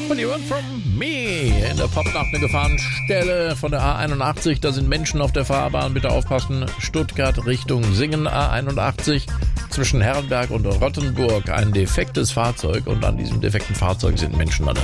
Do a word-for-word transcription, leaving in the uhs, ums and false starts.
Und You Want From Me in der Popnacht eine Gefahrenstelle von der A einundachtzig. Da sind Menschen auf der Fahrbahn. Bitte aufpassen. Stuttgart Richtung Singen A einundachtzig. Zwischen Herrenberg und Rottenburg ein defektes Fahrzeug. Und an diesem defekten Fahrzeug sind Menschen drin.